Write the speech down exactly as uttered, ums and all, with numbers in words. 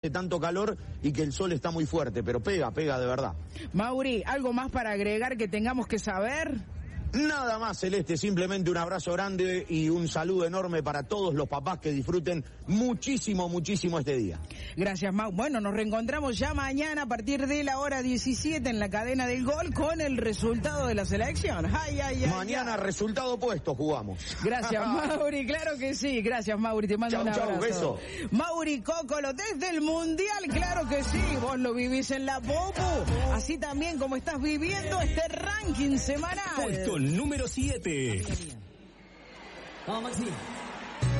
tanto calor y que el sol está muy fuerte, pero pega, pega de verdad. Mauri, ¿algo más para agregar que tengamos que saber? Nada más, Celeste, simplemente un abrazo grande y un saludo enorme para todos los papás que disfruten muchísimo, muchísimo este día. Gracias, Mau. Bueno, nos reencontramos ya mañana a partir de la hora diecisiete en la cadena del gol con el resultado de la selección. Ay, ay, ay, mañana ay. Resultado opuesto jugamos. Gracias, Mauri, claro que sí. Gracias, Mauri, te mando chau, un abrazo. Chau, beso. Mauri Cocolo, desde el Mundial, claro que sí. Vos lo vivís en la Popu, así también como estás viviendo este ranking semanal. Puesto número siete. Vamos, Maxi.